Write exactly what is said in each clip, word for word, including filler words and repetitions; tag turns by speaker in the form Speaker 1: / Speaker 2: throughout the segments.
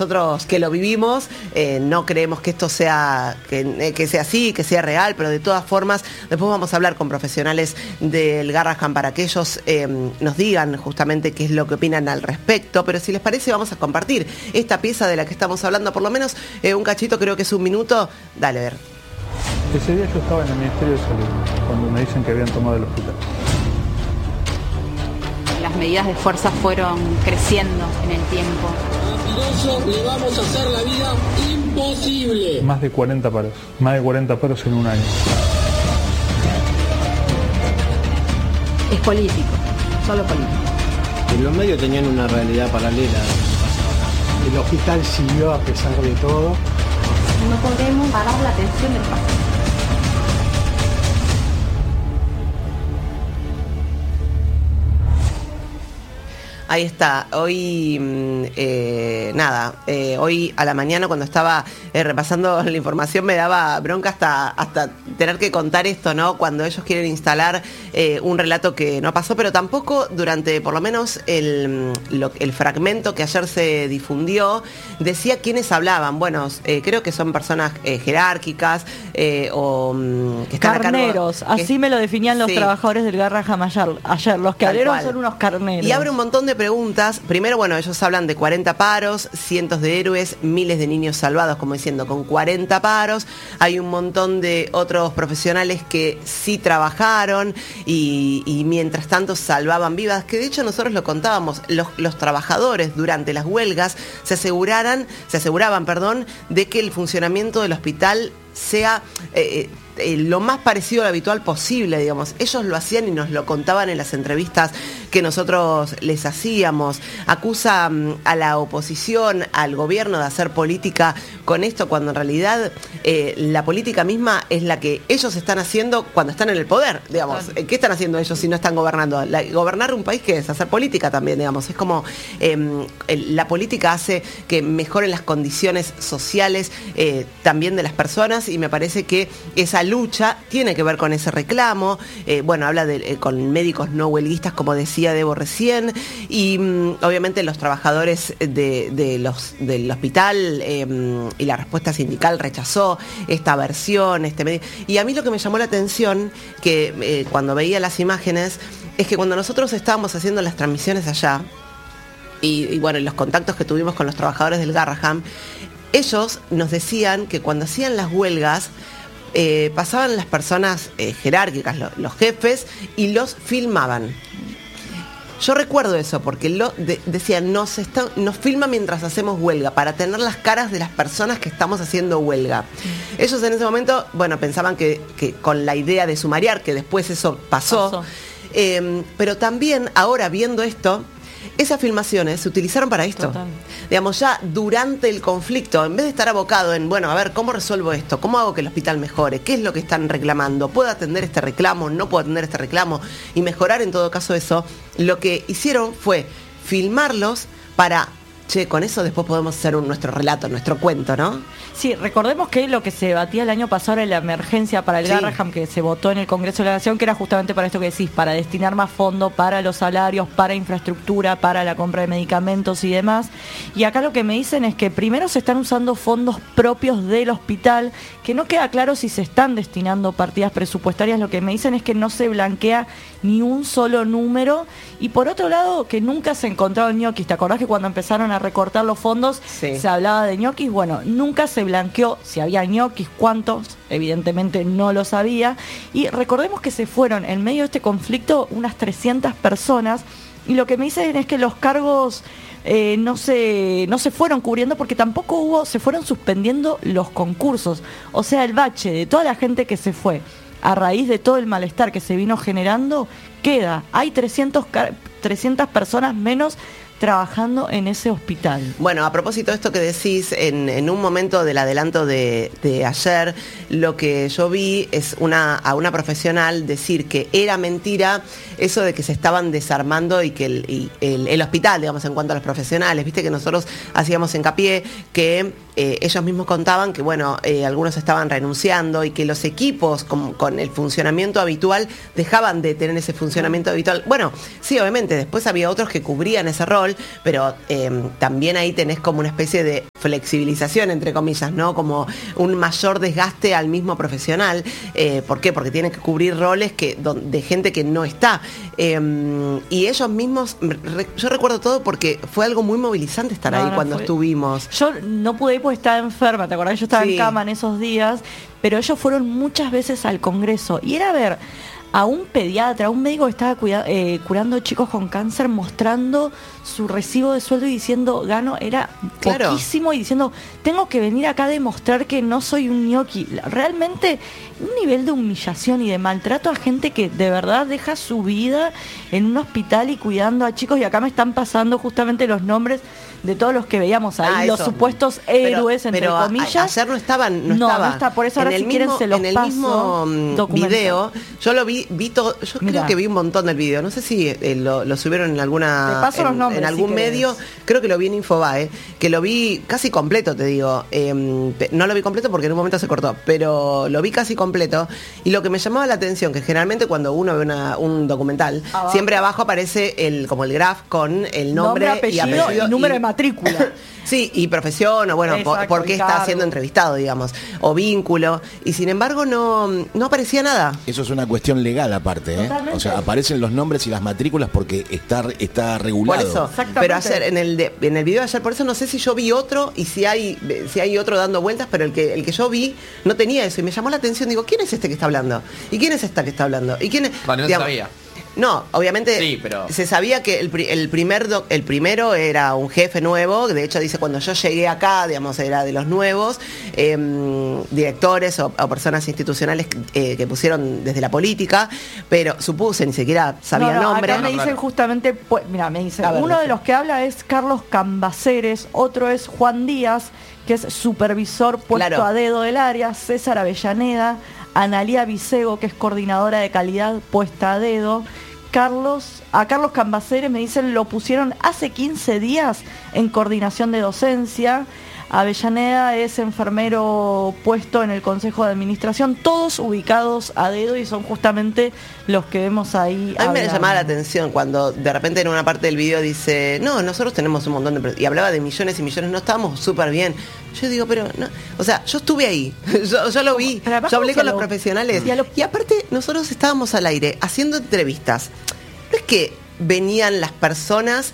Speaker 1: nosotros que lo vivimos, eh, no creemos que esto sea, que, eh, que sea así, que sea real, pero de todas formas, después vamos a hablar con profesionales del Garrahan para que ellos eh, nos digan justamente qué es lo que opinan al respecto, pero si les parece vamos a compartir esta pieza de la que estamos hablando, por lo menos eh, un cachito, creo que es un minuto. Dale, a ver.
Speaker 2: Ese día yo estaba en el Ministerio de Salud, cuando me dicen que habían tomado el hospital.
Speaker 3: Las medidas de fuerza fueron creciendo en el tiempo.
Speaker 4: A le vamos a hacer la vida imposible.
Speaker 2: Más de cuarenta paros, más de cuarenta paros en un año.
Speaker 3: Es político, solo político.
Speaker 4: En los medios tenían una realidad paralela.
Speaker 5: El hospital siguió a pesar de todo.
Speaker 3: No podemos pagar la atención del paciente.
Speaker 1: Ahí está, hoy, eh, nada, eh, hoy a la mañana cuando estaba eh, repasando la información me daba bronca hasta, hasta tener que contar esto, ¿no? Cuando ellos quieren instalar eh, un relato que no pasó, pero tampoco durante, por lo menos, el, lo, el fragmento que ayer se difundió, decía quiénes hablaban. Bueno, eh, creo que son personas eh, jerárquicas eh, o mm, que están
Speaker 6: carneros,
Speaker 1: a cargo,
Speaker 6: así
Speaker 1: que,
Speaker 6: me lo definían los
Speaker 1: sí.
Speaker 6: trabajadores del Garrahan ayer, ayer. Los que abrieron son unos carneros.
Speaker 1: Y abre un montón de preguntas. Primero, bueno, ellos hablan de cuarenta paros, cientos de héroes, miles de niños salvados, como diciendo, con cuarenta paros. Hay un montón de otros profesionales que sí trabajaron y, y mientras tanto salvaban vidas, que de hecho nosotros lo contábamos, los, los trabajadores durante las huelgas se aseguraran, se aseguraban, perdón, de que el funcionamiento del hospital sea eh, eh, lo más parecido al habitual posible, digamos. Ellos lo hacían y nos lo contaban en las entrevistas que nosotros les hacíamos. Acusa um, a la oposición, al gobierno de hacer política con esto, cuando en realidad eh, la política misma es la que ellos están haciendo cuando están en el poder, digamos. Claro. ¿Qué están haciendo ellos si no están gobernando? La, gobernar un país que es hacer política también, digamos. Es como eh, el, la política hace que mejoren las condiciones sociales eh, también de las personas, y me parece que esa lucha tiene que ver con ese reclamo. Eh, bueno, habla de, eh, con médicos no huelguistas, como decía Debo recién, y mm, obviamente los trabajadores de, de los, del hospital eh, y la respuesta sindical rechazó esta versión, este medio. Y a mí lo que me llamó la atención, que eh, cuando veía las imágenes, es que cuando nosotros estábamos haciendo las transmisiones allá, y, y bueno, los contactos que tuvimos con los trabajadores del Garrahan, ellos nos decían que cuando hacían las huelgas, eh, pasaban las personas eh, jerárquicas, lo, los jefes, y los filmaban. Yo recuerdo eso, porque lo de, decían, nos, está, nos filma mientras hacemos huelga, para tener las caras de las personas que estamos haciendo huelga. Ellos en ese momento, bueno, pensaban que, que con la idea de sumariar, que después eso pasó, pasó. Eh, pero también ahora viendo esto, esas filmaciones se utilizaron para esto. Total. Digamos, ya durante el conflicto, en vez de estar abocado en, bueno, a ver, ¿cómo resuelvo esto? ¿Cómo hago que el hospital mejore? ¿Qué es lo que están reclamando? ¿Puedo atender este reclamo? ¿No puedo atender este reclamo? Y mejorar en todo caso eso. Lo que hicieron fue filmarlos para, che, con eso después podemos hacer un, nuestro relato, nuestro cuento, ¿no?
Speaker 6: Sí, recordemos que lo que se debatía el año pasado era la emergencia para el sí. Garrahan, que se votó en el Congreso de la Nación, que era justamente para esto que decís, para destinar más fondos para los salarios, para infraestructura, para la compra de medicamentos y demás. Y acá lo que me dicen es que primero se están usando fondos propios del hospital, que no queda claro si se están destinando partidas presupuestarias. Lo que me dicen es que no se blanquea ni un solo número, y por otro lado que nunca se encontraron ñoquis. ¿Te acordás que cuando empezaron a recortar los fondos sí. se hablaba de ñoquis? Bueno, nunca se blanqueó si había ñoquis, cuántos, evidentemente no lo sabía. Y recordemos que se fueron en medio de este conflicto unas trescientas personas, y lo que me dicen es que los cargos eh, no se no se fueron cubriendo, porque tampoco hubo, se fueron suspendiendo los concursos. O sea, el bache de toda la gente que se fue a raíz de todo el malestar que se vino generando queda. Hay trescientas personas menos trabajando en ese hospital.
Speaker 1: Bueno, a propósito de esto que decís, en, en un momento del adelanto de, de ayer, lo que yo vi es una, a una profesional decir que era mentira eso de que se estaban desarmando y que el, y el, el hospital, digamos, en cuanto a los profesionales, viste que nosotros hacíamos hincapié que eh, ellos mismos contaban que, bueno, eh, algunos estaban renunciando y que los equipos con, con el funcionamiento habitual dejaban de tener ese funcionamiento habitual. Bueno, sí, obviamente, después había otros que cubrían ese rol, rol, pero eh, también ahí tenés como una especie de flexibilización, entre comillas, ¿no? Como un mayor desgaste al mismo profesional. Eh, ¿Por qué? Porque tienen que cubrir roles que, de gente que no está. Eh, y ellos mismos, yo recuerdo todo porque fue algo muy movilizante estar no, ahí no cuando fue. estuvimos.
Speaker 6: Yo no pude ir porque estaba enferma, ¿te acordás? Yo estaba sí. en cama en esos días, pero ellos fueron muchas veces al Congreso y era ver a un pediatra, a un médico que estaba cuida, eh, curando chicos con cáncer, mostrando su recibo de sueldo y diciendo, gano, era claro. poquísimo, y diciendo, tengo que venir acá a demostrar que no soy un ñoqui. Realmente un nivel de humillación y de maltrato a gente que de verdad deja su vida en un hospital y cuidando a chicos, y acá me están pasando justamente los nombres de todos los que veíamos ahí, ah, los supuestos héroes, pero, entre
Speaker 1: pero
Speaker 6: comillas.
Speaker 1: A, ayer no estaban, no,
Speaker 6: no
Speaker 1: estaba.
Speaker 6: No está, por eso ahora si mismo, quieren se los
Speaker 1: En el
Speaker 6: paso,
Speaker 1: mismo video, yo lo vi, vi todo, yo Mirá. creo que vi un montón del video, no sé si eh, lo, lo subieron en alguna,
Speaker 6: Te paso
Speaker 1: en,
Speaker 6: los nombres,
Speaker 1: en algún
Speaker 6: si
Speaker 1: medio, creo que lo vi en Infobae, que lo vi casi completo, te digo, eh, no lo vi completo porque en un momento se cortó, pero lo vi casi completo, y lo que me llamaba la atención, que generalmente cuando uno ve una, un documental, abajo. siempre abajo aparece el como el graph con el nombre,
Speaker 6: nombre apellido,
Speaker 1: y apellido
Speaker 6: y número
Speaker 1: y,
Speaker 6: de matrícula.
Speaker 1: Sí, y profesión, o bueno, Exacto, por, por qué está siendo entrevistado, digamos, o vínculo, y sin embargo no, no aparecía nada.
Speaker 7: Eso es una cuestión legal aparte, ¿eh? O sea, aparecen los nombres y las matrículas porque está, está regulado.
Speaker 1: Por eso, pero ayer, en el de, en el video de ayer, por eso no sé si yo vi otro y si hay, si hay otro dando vueltas, pero el que, el que yo vi no tenía eso, y me llamó la atención, digo, ¿quién es este que está hablando? ¿Y quién es esta que está hablando? ¿Y quién es?
Speaker 8: Bueno, no digamos, sabía.
Speaker 1: No, obviamente
Speaker 8: sí, pero...
Speaker 1: se sabía que el, el, primer do, el primero era un jefe nuevo, de hecho dice cuando yo llegué acá, digamos, era de los nuevos, eh, directores o, o personas institucionales eh, que pusieron desde la política, pero supuse, ni siquiera sabía
Speaker 6: no, no,
Speaker 1: nombre.
Speaker 6: Acá me dicen justamente, pues, mira, me dicen, ver, uno de los que habla es Carlos Cambaceres, otro es Juan Díaz, que es supervisor puesto claro. a dedo del área, César Avellaneda, Analía Vicego, que es coordinadora de calidad puesta a dedo. Carlos, a Carlos Cambaceres me dicen lo pusieron hace quince días en coordinación de docencia. Avellaneda es enfermero puesto en el Consejo de Administración, todos ubicados a dedo y son justamente los que vemos ahí.
Speaker 1: A mí me llamaba la atención cuando de repente en una parte del video dice, no, nosotros tenemos un montón de... Y hablaba de millones y millones, no estábamos súper bien. Yo digo, pero no, o sea, yo estuve ahí, yo, yo lo vi, yo hablé con los profesionales. Y, lo... y aparte nosotros estábamos al aire haciendo entrevistas. No es que venían las personas,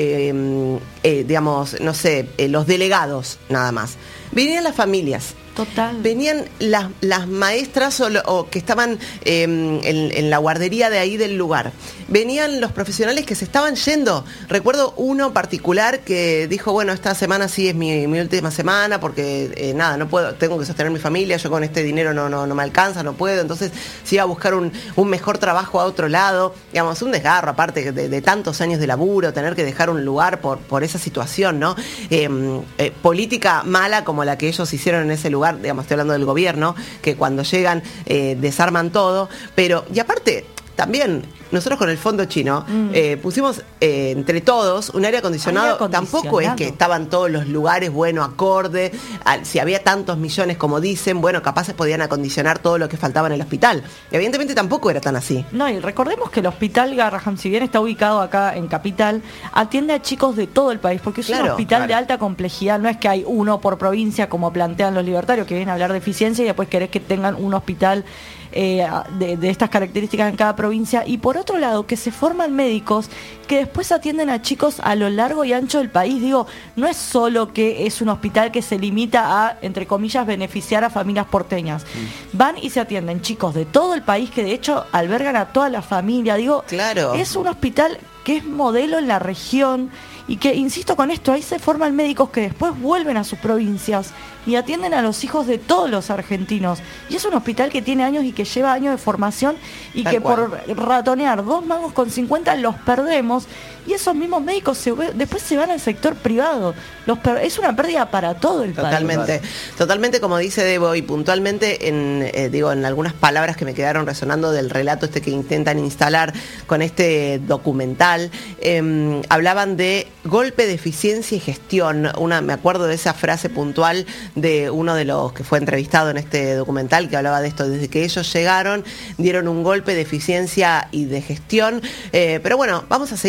Speaker 1: eh, eh, digamos, no sé, eh, los delegados nada más. Venían las familias.
Speaker 6: Total.
Speaker 1: Venían las, las maestras o, lo, o que estaban eh, en, en la guardería de ahí del lugar. Venían los profesionales que se estaban yendo. Recuerdo uno particular que dijo, bueno, esta semana sí es mi, mi última semana porque eh, nada, no puedo, tengo que sostener mi familia, yo con este dinero no, no, no me alcanza, no puedo, entonces sí iba a buscar un, un mejor trabajo a otro lado. Digamos, un desgarro aparte de, de tantos años de laburo, tener que dejar un lugar por, por esa situación, ¿no? Eh, eh, política mala como la que ellos hicieron en ese lugar. Digamos, estoy hablando del gobierno, que cuando llegan eh, desarman todo, pero, y aparte, también, nosotros con el fondo chino mm. eh, pusimos eh, entre todos un aire acondicionado. aire acondicionado, tampoco es que estaban todos los lugares, bueno, acorde, a, si había tantos millones como dicen, bueno, capaces podían acondicionar todo lo que faltaba en el hospital. Y evidentemente tampoco era tan así.
Speaker 6: No, y recordemos que el hospital Garrahan, si bien está ubicado acá en Capital, atiende a chicos de todo el país, porque es claro, un hospital claro. de alta complejidad, no es que hay uno por provincia, como plantean los libertarios, que vienen a hablar de eficiencia y después querés que tengan un hospital Eh, de, de estas características en cada provincia, y por otro lado que se forman médicos que después atienden a chicos a lo largo y ancho del país. Digo, no es solo que es un hospital que se limita a, entre comillas, beneficiar a familias porteñas. Mm. Van y se atienden chicos de todo el país que de hecho albergan a toda la familia. Digo,
Speaker 1: claro.
Speaker 6: Es un hospital que es modelo en la región y que, insisto con esto, ahí se forman médicos que después vuelven a sus provincias y atienden a los hijos de todos los argentinos. Y es un hospital que tiene años y que lleva años de formación y Tal que cual. por ratonear dos mangos con cincuenta los perdemos, y esos mismos médicos se, después se van al sector privado. Los per, es una pérdida para todo el
Speaker 1: totalmente,
Speaker 6: país.
Speaker 1: Totalmente, como dice Debo, y puntualmente en, eh, digo, en algunas palabras que me quedaron resonando del relato este que intentan instalar con este documental, eh, hablaban de golpe de eficiencia y gestión. Una, me acuerdo de esa frase puntual de uno de los que fue entrevistado en este documental, que hablaba de esto, desde que ellos llegaron, dieron un golpe de eficiencia y de gestión. Eh, pero bueno, vamos a seguir hablando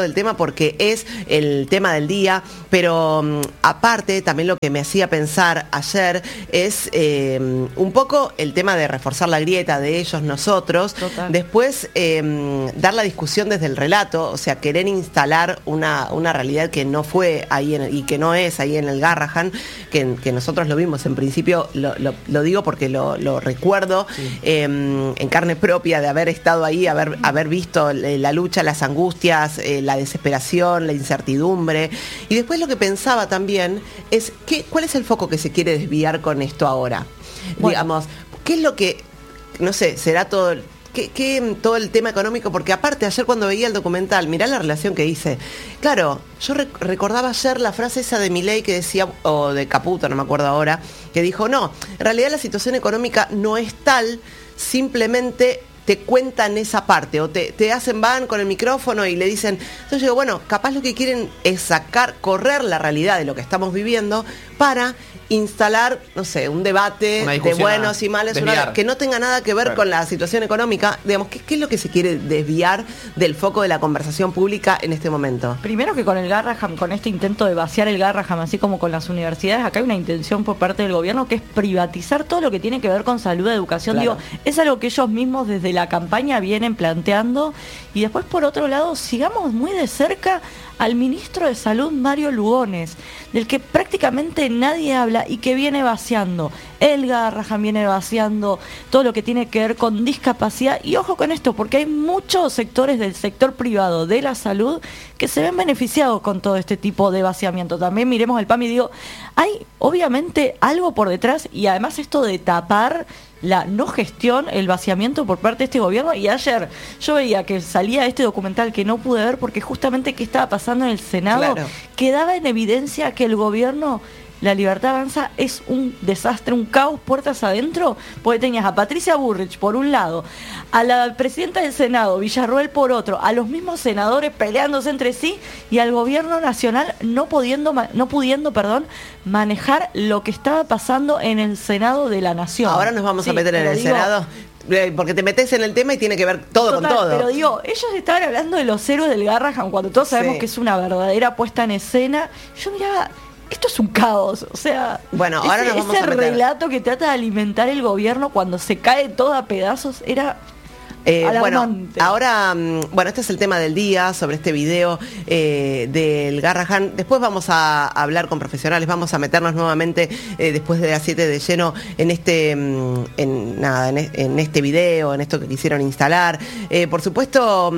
Speaker 1: del tema porque es el tema del día, pero um, aparte también lo que me hacía pensar ayer es eh, un poco el tema de reforzar la grieta de ellos, nosotros.
Speaker 6: Total.
Speaker 1: Después eh, dar la discusión desde el relato, o sea, querer instalar una, una realidad que no fue ahí en, y que no es ahí en el Garrahan, que, que nosotros lo vimos en principio, lo, lo, lo digo porque lo, lo recuerdo sí. eh, en carne propia de haber estado ahí, haber, haber visto la lucha, las angustias, eh, la desesperación, la incertidumbre. Y después lo que pensaba también es que, ¿cuál es el foco que se quiere desviar con esto ahora? Bueno. Digamos, ¿qué es lo que, no sé, será todo... ¿Qué, qué, todo el tema económico? Porque aparte, ayer cuando veía el documental, mirá la relación que hice. Claro, yo rec- recordaba ayer la frase esa de Milei que decía, o de Caputo, no me acuerdo ahora, que dijo, no, en realidad la situación económica no es tal, simplemente te cuentan esa parte, o te, te hacen van con el micrófono y le dicen, entonces yo digo, bueno, capaz lo que quieren es sacar, correr la realidad de lo que estamos viviendo para instalar, no sé, un debate de buenos y malos, una, que no tenga nada que ver claro. con la situación económica. Digamos, ¿qué, ¿qué es lo que se quiere desviar del foco de la conversación pública en este momento?
Speaker 6: Primero que con el Garrahan, con este intento de vaciar el Garrahan, así como con las universidades, acá hay una intención por parte del gobierno que es privatizar todo lo que tiene que ver con salud, educación. Claro. Digo, es algo que ellos mismos desde la campaña vienen planteando. Y después, por otro lado, sigamos muy de cerca al ministro de Salud, Mario Lugones, del que prácticamente nadie habla y que viene vaciando. El Garrahan viene vaciando todo lo que tiene que ver con discapacidad. Y ojo con esto, porque hay muchos sectores del sector privado de la salud que se ven beneficiados con todo este tipo de vaciamiento. También miremos el P A M y digo, hay obviamente algo por detrás y además esto de tapar la no gestión, el vaciamiento por parte de este gobierno. Y ayer yo veía que salía este documental que no pude ver porque justamente qué estaba pasando en el Senado, claro. quedaba en evidencia que el gobierno, La Libertad Avanza, es un desastre, un caos puertas adentro, porque tenías a Patricia Bullrich por un lado, a la presidenta del Senado, Villarroel, por otro, a los mismos senadores peleándose entre sí y al gobierno nacional no pudiendo, no pudiendo perdón, manejar lo que estaba pasando en el Senado de la Nación.
Speaker 1: Ahora nos vamos sí, a meter en el digo, Senado. Porque te metes en el tema y tiene que ver todo
Speaker 6: total,
Speaker 1: con todo.
Speaker 6: Pero digo, ellos estaban hablando de los héroes del Garrahan cuando todos sabemos sí. que es una verdadera puesta en escena. Yo miraba, esto es un caos, o sea,
Speaker 1: bueno, ahora
Speaker 6: ese,
Speaker 1: nos vamos
Speaker 6: ese
Speaker 1: a meter.
Speaker 6: relato que trata de alimentar el gobierno cuando se cae todo a pedazos era...
Speaker 1: Eh, bueno, ahora, bueno, este es el tema del día, sobre este video eh, del Garrahan. Después vamos a hablar con profesionales, vamos a meternos nuevamente eh, después de las siete de lleno en este en, nada, en, en este video, en esto que quisieron instalar. Eh, por supuesto,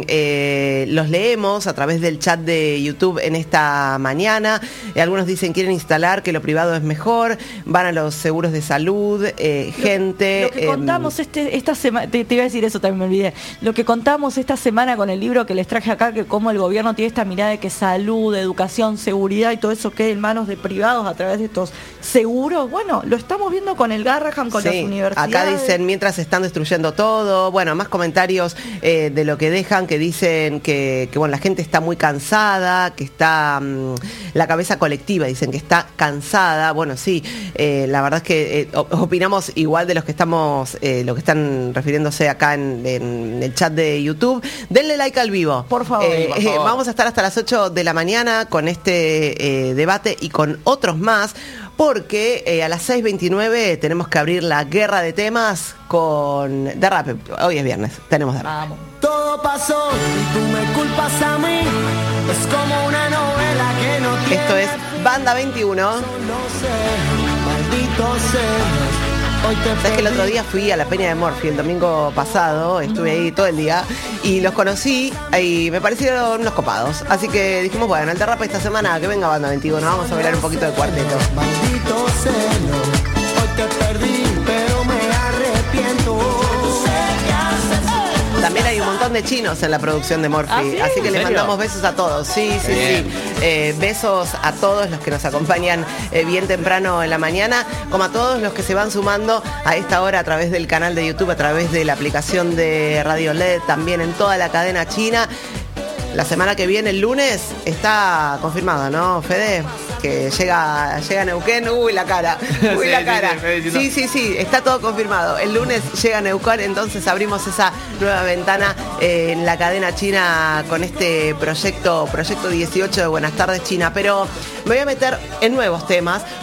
Speaker 1: eh, los leemos a través del chat de YouTube en esta mañana. Eh, algunos dicen quieren instalar que lo privado es mejor, van a los seguros de salud, eh, gente.
Speaker 6: Lo, lo que contamos eh, este, esta semana, te, te iba a decir eso. También me olvidé. Lo que contamos esta semana con el libro que les traje acá, que cómo el gobierno tiene esta mirada de que salud, educación, seguridad y todo eso quede en manos de privados a través de estos seguros. Bueno, lo estamos viendo con el Garrahan, con sí, las universidades.
Speaker 1: Acá dicen, mientras están destruyendo todo. Bueno, más comentarios eh, de lo que dejan, que dicen que, que bueno, la gente está muy cansada, que está mmm, la cabeza colectiva, dicen que está cansada. Bueno, sí, eh, la verdad es que eh, opinamos igual de los que estamos, eh, lo que están refiriéndose acá en en el chat de YouTube. Denle like al vivo,
Speaker 6: por favor,
Speaker 1: eh,
Speaker 6: por favor.
Speaker 1: Eh, vamos a estar hasta las ocho de la mañana con este eh, debate y con otros más, porque eh, a las seis veintinueve tenemos que abrir la guerra de temas con Derrape. Hoy es viernes, tenemos Derrape.
Speaker 8: Vamos. Todo pasó y tú me culpas a mí. Es como una novela que no tiene.
Speaker 1: Esto es Banda veintiuno.
Speaker 8: No sé, maldito sea.
Speaker 1: Sabes que el otro día fui a la Peña de Morphy el domingo pasado, estuve ahí todo el día y los conocí y me parecieron unos copados. Así que dijimos, bueno, el Derrape esta semana que venga Banda veintiuno, vamos a bailar un poquito de cuarteto.
Speaker 8: Maldito celo, hoy te perdí, pero me arrepiento.
Speaker 1: También hay un montón de chinos en la producción de Morphy, ¿ah, sí? Así que les mandamos besos a todos. Sí, sí, bien. sí. Eh, besos a todos los que nos acompañan eh, bien temprano en la mañana, como a todos los que se van sumando a esta hora a través del canal de YouTube, a través de la aplicación de Radio L E D, también en toda la cadena china. La semana que viene, el lunes, está confirmado, ¿no, Fede? que llega, llega a Neuquén, uy la cara, uy
Speaker 9: Sí,
Speaker 1: la
Speaker 9: sí,
Speaker 1: cara.
Speaker 9: sí,
Speaker 1: Sí, sí, sí, está todo confirmado. El lunes llega a Neuquén, entonces abrimos esa nueva ventana eh, en la cadena china con este proyecto, proyecto dieciocho de Buenas tardes China. Pero me voy a meter en nuevos temas,